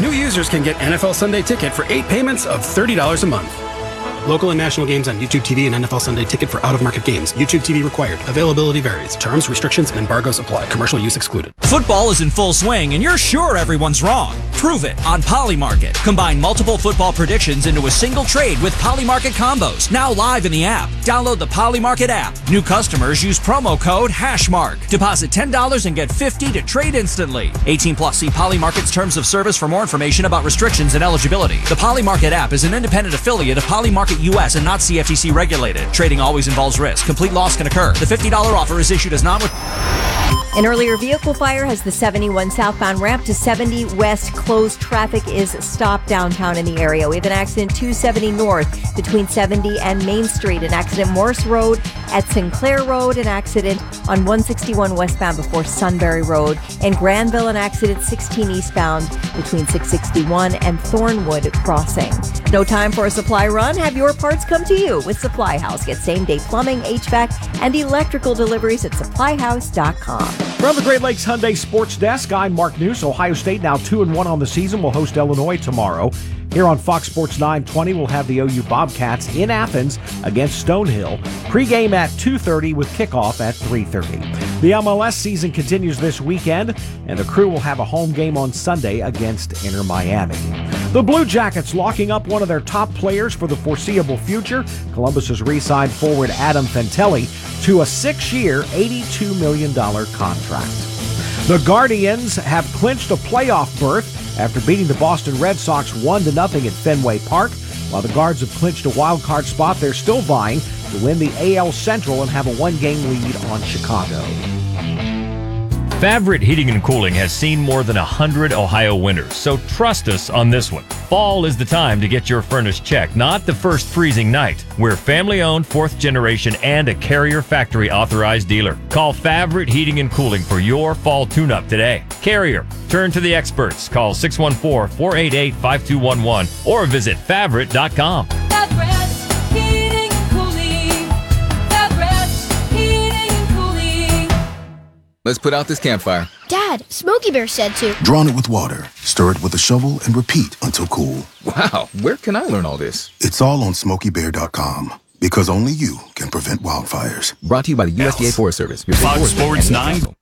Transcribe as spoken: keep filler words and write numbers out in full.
New users can get N F L Sunday Ticket for eight payments of thirty dollars a month. Local and national games on YouTube T V and N F L Sunday Ticket for out-of-market games. YouTube T V required. Availability varies. Terms, restrictions, and embargoes apply. Commercial use excluded. Football is in full swing, and you're sure everyone's wrong. Prove it on Polymarket. Combine multiple football predictions into a single trade with Polymarket combos. Now live in the app. Download the Polymarket app. New customers use promo code HashMark. Deposit ten dollars and get fifty dollars to trade instantly. eighteen plus. See Polymarket's terms of service for more information about restrictions and eligibility. The Polymarket app is an independent affiliate of Polymarket U S and not C F T C regulated. Trading always involves risk. Complete loss can occur. The fifty dollars offer is issued as non- An earlier vehicle fire has the seventy-one southbound ramp to seventy west closed. Traffic is stopped downtown in the area. We have an accident two seventy north between seventy and Main Street. An accident Morse Road at Sinclair Road. An accident on one sixty-one westbound before Sunbury Road. In Granville, an accident sixteen eastbound between six sixty-one and Thornwood Crossing. No time for a supply run? Have your parts come to you with Supply House. Get same-day plumbing, H V A C, and electrical deliveries at supply house dot com. From the Great Lakes Hyundai Sports Desk, I'm Mark News. Ohio State now two and one on the season will host Illinois tomorrow. Here on Fox Sports nine twenty, we'll have the O U Bobcats in Athens against Stonehill. Pre-game at two thirty with kickoff at three thirty. The M L S season continues this weekend, and the Crew will have a home game on Sunday against Inter Miami. The Blue Jackets locking up one of their top players for the foreseeable future. Columbus has re-signed forward Adam Fantilli to a six-year, eighty-two million dollars contract. The Guardians have clinched a playoff berth after beating the Boston Red Sox one to nothing at Fenway Park. While the Guards have clinched a wild card spot, they're still vying to win the A L Central and have a one-game lead on Chicago. Favorite Heating and Cooling has seen more than one hundred Ohio winters, so trust us on this one. Fall is the time to get your furnace checked, not the first freezing night. We're family-owned, fourth generation, and a Carrier factory authorized dealer. Call Favorite Heating and Cooling for your fall tune-up today. Carrier, turn to the experts. Call six one four, four eight eight, five two one one or visit favorite dot com. Let's put out this campfire. Dad, Smokey Bear said to. Drown it with water, stir it with a shovel, and repeat until cool. Wow, where can I learn all this? It's all on smokey bear dot com, because only you can prevent wildfires. Brought to you by the U S D A Forest Service. Fox Sports nine.